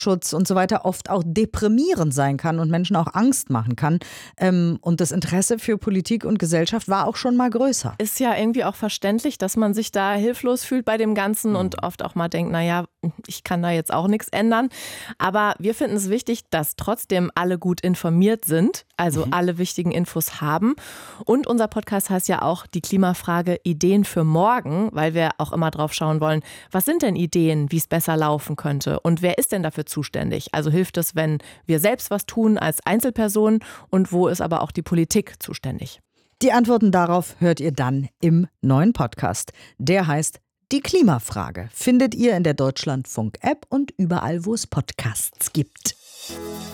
Schutz und so weiter oft auch deprimierend sein kann und Menschen auch Angst machen kann. Und das Interesse für Politik und Gesellschaft war auch schon mal größer. Ist ja irgendwie auch verständlich, dass man sich da hilflos fühlt bei dem Ganzen und oft auch mal denkt, naja, ich kann da jetzt auch nichts ändern. Aber wir finden es wichtig, dass trotzdem alle gut informiert sind, also alle wichtigen Infos haben. Und unser Podcast heißt ja auch die Klimafrage Ideen für morgen, weil wir auch immer drauf schauen wollen, was sind denn Ideen, wie es besser laufen könnte und wer ist denn dafür zuständig? Also hilft es, wenn wir selbst was tun als Einzelperson und wo ist aber auch die Politik zuständig? Die Antworten darauf hört ihr dann im neuen Podcast. Der heißt Die Klimafrage. Findet ihr in der Deutschlandfunk-App und überall, wo es Podcasts gibt.